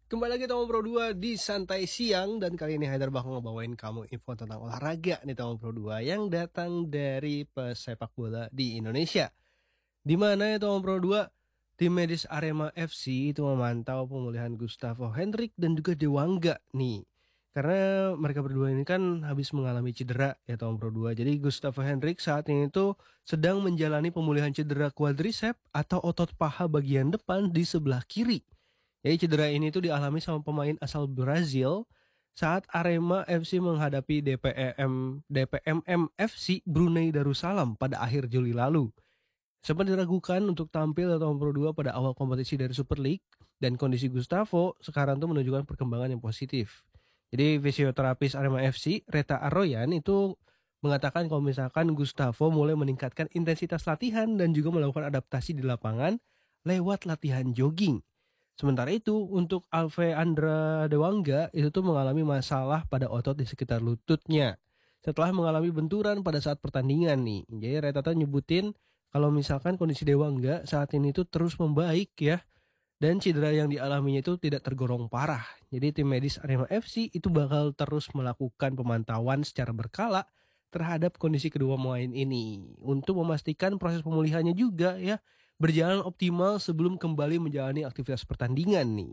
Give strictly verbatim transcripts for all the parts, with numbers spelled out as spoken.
Kembali lagi Tomo Pro dua di Santai Siang. Dan kali ini Haidar bakal ngebawain kamu info tentang olahraga nih Tomo Pro dua yang datang dari pesepak bola di Indonesia. Dimana ya Tomo Pro dua, tim medis Arema F C itu memantau pemulihan Gustavo Hendrik dan juga Dewangga nih. Karena mereka berdua ini kan habis mengalami cedera ya Tomo Pro dua. Jadi Gustavo Hendrik saat ini tuh sedang menjalani pemulihan cedera quadricep atau otot paha bagian depan di sebelah kiri. Jadi cedera ini tuh dialami sama pemain asal Brazil saat Arema F C menghadapi D P M D P M M F C Brunei Darussalam pada akhir Juli lalu. Sempat diragukan untuk tampil atau Pro dua pada awal kompetisi dari Super League, dan kondisi Gustavo sekarang tuh menunjukkan perkembangan yang positif. Jadi fisioterapis Arema F C Reta Arroyan itu mengatakan kalau misalkan Gustavo mulai meningkatkan intensitas latihan dan juga melakukan adaptasi di lapangan lewat latihan jogging. Sementara itu untuk Alve Andra Dewangga itu tuh mengalami masalah pada otot di sekitar lututnya setelah mengalami benturan pada saat pertandingan nih. Jadi Retata nyebutin kalau misalkan kondisi Dewangga saat ini tuh terus membaik ya, dan cedera yang dialaminya itu tidak tergolong parah. Jadi tim medis Arema F C itu bakal terus melakukan pemantauan secara berkala terhadap kondisi kedua pemain ini untuk memastikan proses pemulihannya juga ya berjalan optimal sebelum kembali menjalani aktivitas pertandingan nih.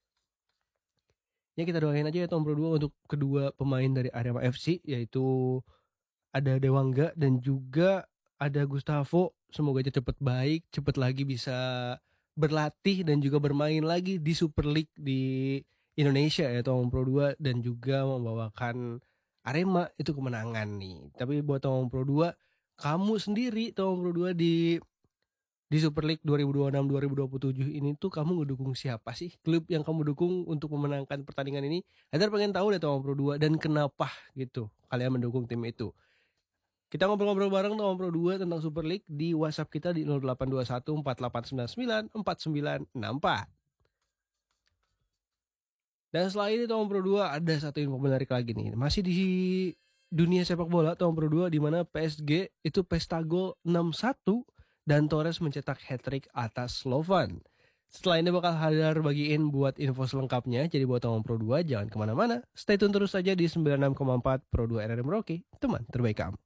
Ya kita doain aja ya Tom Pro dua untuk kedua pemain dari Arema F C, yaitu ada Dewangga dan juga ada Gustavo. Semoga aja cepet baik, cepet lagi bisa berlatih dan juga bermain lagi di Super League di Indonesia ya Tom Pro dua, dan juga membawakan Arema itu kemenangan nih. Tapi buat Tom Pro dua, kamu sendiri Tom Pro dua di Di Super League dua ribu dua puluh enam dua ribu dua puluh tujuh ini tuh kamu ngedukung siapa sih? Klub yang kamu dukung untuk memenangkan pertandingan ini? Haidar pengen tahu deh Tom Pro dua dan kenapa gitu kalian mendukung tim itu. Kita ngobrol-ngobrol bareng Tom Pro dua tentang Super League di WhatsApp kita di nol delapan dua satu empat delapan sembilan sembilan empat sembilan enam empat. Dan setelah ini Tom Pro dua ada satu info menarik lagi nih. Masih di dunia sepak bola Tom Pro dua, di mana P S G itu pesta gol enam satu dan Torres mencetak hat-trick atas Slovan. Setelah ini bakal Haidar bagiin buat info selengkapnya. Jadi buat Tom Pro dua jangan kemana-mana. Stay tune terus saja di sembilan puluh enam koma empat Pro dua R R M Rocky, teman terbaik kamu.